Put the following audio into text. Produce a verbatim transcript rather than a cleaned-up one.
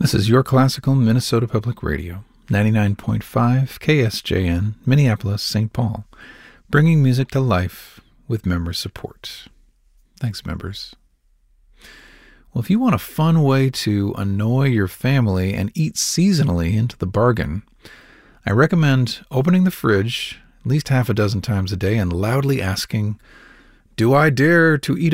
This is your classical Minnesota Public Radio, ninety-nine point five K S J N, Minneapolis, Saint Paul, bringing music to life with member support. Thanks, members. Well, if you want a fun way to annoy your family and eat seasonally into the bargain, I recommend opening the fridge at least half a dozen times a day and loudly asking, "Do I dare to eat